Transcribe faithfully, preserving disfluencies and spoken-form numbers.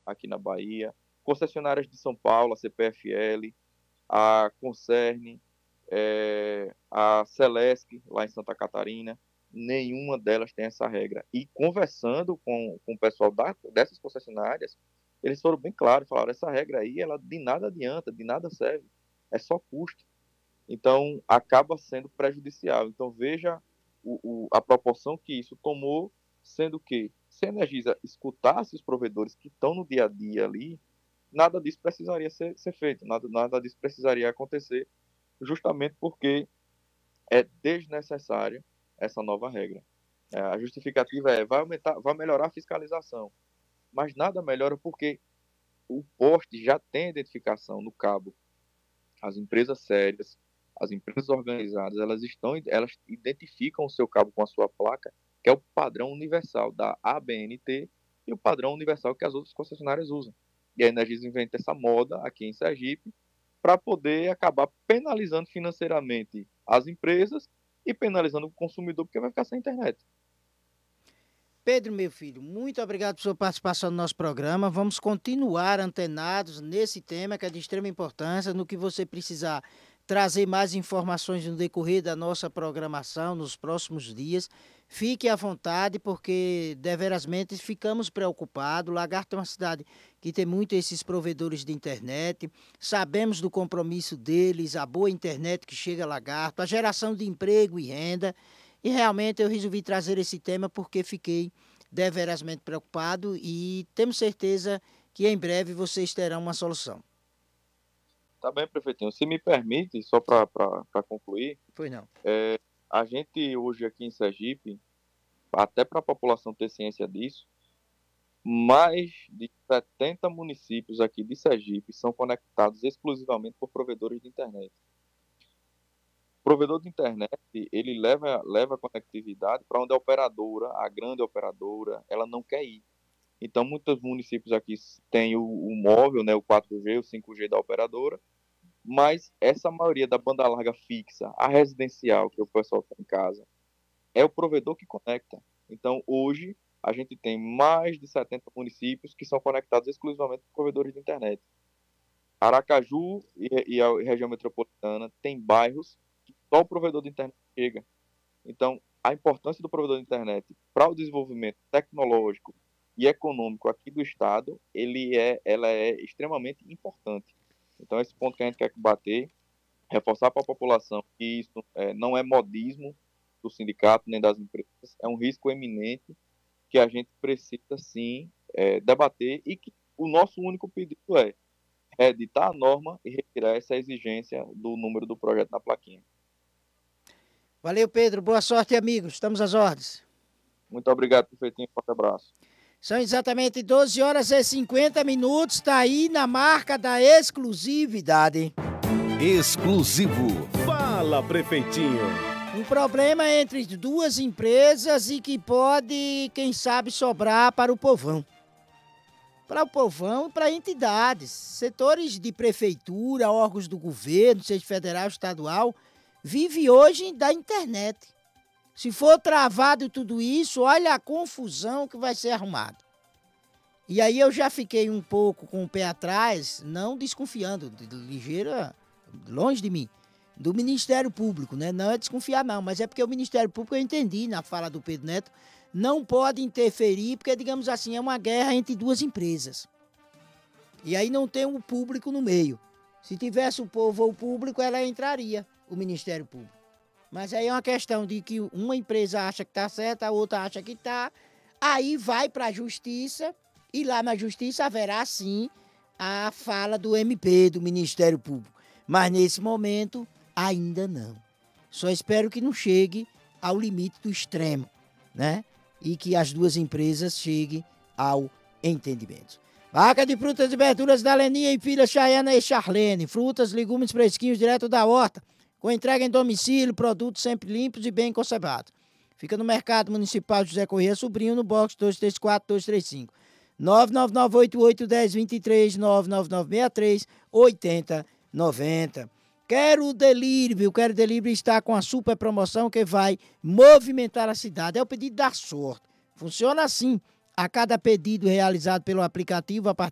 aqui na Bahia, concessionárias de São Paulo, a C P F L, a Concerne, eh, a Celesc, lá em Santa Catarina, nenhuma delas tem essa regra. E conversando com com o pessoal da dessas concessionárias, eles foram bem claros, falaram: "Essa regra aí, ela de nada adianta, de nada serve, é só custo". Então, acaba sendo prejudicial. Então veja o o a proporção que isso tomou, sendo que, se a Energisa escutasse os provedores que estão no dia a dia ali, nada disso precisaria ser ser feito, nada nada disso precisaria acontecer, justamente porque é desnecessária essa nova regra. Eh, a justificativa é: vai aumentar vai melhorar a fiscalização, mas nada melhora porque o poste já tem a identificação no cabo. As empresas sérias, as empresas organizadas, elas estão elas identificam o seu cabo com a sua placa, que é o padrão universal da A B N T e o padrão universal que as outras concessionárias usam. E a Energisa inventa essa moda aqui em Sergipe, para poder acabar penalizando financeiramente as empresas e penalizando o consumidor, porque vai ficar sem internet. Pedro, meu filho, muito obrigado por sua participação no nosso programa. Vamos continuar antenados nesse tema que é de extrema importância. No que você precisar trazer mais informações no decorrer da nossa programação nos próximos dias, fique à vontade, porque deverasmente ficamos preocupados. Lagarto é uma cidade que tem muito esses provedores de internet. Sabemos do compromisso deles, a boa internet que chega a Lagarto, a geração de emprego e renda. E realmente eu resolvi trazer esse tema porque fiquei deverasmente preocupado e temos certeza que em breve vocês terão uma solução. Tá bem, prefeitinho. Se me permite, só para concluir, Pois não. eh, a gente hoje aqui em Sergipe, até para a população ter ciência disso, mais de setenta municípios aqui de Sergipe são conectados exclusivamente por provedores de internet. O provedor de internet, ele leva leva a conectividade para onde a operadora, a grande operadora, ela não quer ir. Então muitos municípios aqui s têm o o móvel, né, o quatro G, o cinco G da operadora, mas essa maioria da banda larga fixa, a residencial que o pessoal tem em casa, é o provedor que conecta. Então hoje, a gente tem mais de setenta municípios que são conectados exclusivamente por provedores de internet. Aracaju e re e a região metropolitana tem bairros que só o provedor de internet chega. Então, a importância do provedor de internet para o desenvolvimento tecnológico e econômico aqui do estado, ele é ela é extremamente importante. Então esse ponto que a gente quer bater, reforçar para a população que isso, eh, não é modismo do sindicato nem das empresas, é um risco eminente que a gente precisa sim, eh, debater e que o nosso único pedido é reeditar a norma e retirar essa exigência do número do projeto na plaquinha. Valeu, Pedro. Boa sorte, amigos. Estamos às ordens. Muito obrigado, prefeitinho. Forte abraço. São exatamente doze horas e cinquenta minutos. Está aí na marca da exclusividade. Exclusivo. Fala, prefeitinho. Um problema entre duas empresas e que pode, quem sabe, sobrar para o povão. Para o povão e para entidades, setores de prefeitura, órgãos do governo, seja federal, estadual, vive hoje da internet. Se for travado tudo isso, olha a confusão que vai ser arrumada. E aí eu já fiquei um pouco com o pé atrás, não desconfiando, de ligeira, longe de mim, do Ministério Público, né? Não é desconfiar não, mas é porque o Ministério Público, eu entendi na fala do Pedro Neto, não pode interferir, porque, digamos assim, é uma guerra entre duas empresas. E aí não tem o público no meio. Se tivesse o povo ou o público, ela entraria, o Ministério Público. Mas aí é uma questão de que uma empresa acha que está certa, a outra acha que está, aí vai para a justiça, e lá na justiça haverá sim a fala do M P, do Ministério Público. Mas nesse momento, ainda não. Só espero que não chegue ao limite do extremo, né? E que as duas empresas cheguem ao entendimento. Vaca de frutas e verduras da Leninha e filha Chayana e Charlene. Frutas, legumes fresquinhos direto da horta. Com entrega em domicílio, produtos sempre limpos e bem conservados. Fica no Mercado Municipal José Corrêa Sobrinho, no box dois três quatro, dois três cinco. nove nove nove oito oito um zero dois três, nove nove nove seis três oito zero nove zero. Quero o Delivery, o Quero Delivery está com a super promoção que vai movimentar a cidade. É o pedido da sorte. Funciona assim. A cada pedido realizado pelo aplicativo, a partir